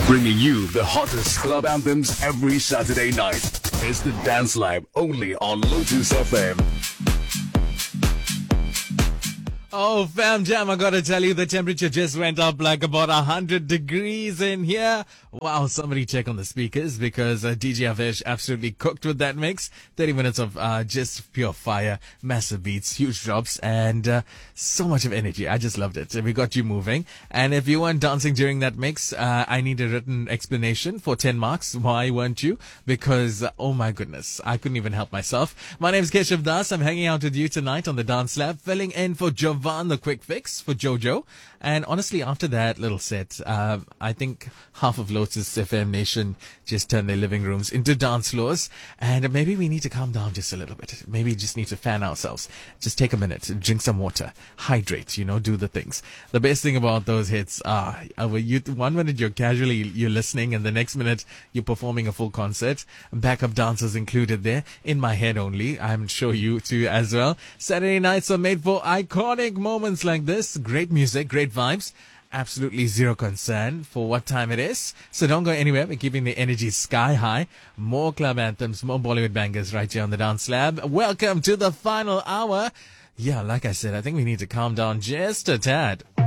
Bringing you the hottest club anthems every Saturday night. It's the Dance Lab only on Lotus FM. Oh, fam jam, I gotta tell you, the temperature just went up like about 100 degrees in here. Wow, somebody check on the speakers because DJ Avesh absolutely cooked with that mix. 30 minutes of just pure fire, massive beats, huge drops, and so much of energy. I just loved it. We got you moving. And if you weren't dancing during that mix, I need a written explanation for 10 marks. Why weren't you? Because, oh my goodness, I couldn't even help myself. My name's Keshav Das. I'm hanging out with you tonight on the Dance Lab, filling in for Jovan, the quick fix for Jojo. And honestly, after that little set, I think half of Lotus FM Nation just turned their living rooms into dance floors. And maybe we need to calm down just a little bit. Maybe we just need to fan ourselves. Just take a minute, drink some water, hydrate, do the things. The best thing about those hits are, 1 minute you're listening, and the next minute you're performing a full concert. Backup dancers included there, in my head only. I'm sure you too as well. Saturday nights are made for iconic moments like this. Great music, great vibes. Absolutely zero concern for what time it is. So don't go anywhere. We're keeping the energy sky high. More club anthems, more Bollywood bangers right here on the Dance Lab. Welcome to the final hour. Yeah, like I said, I think we need to calm down just a tad.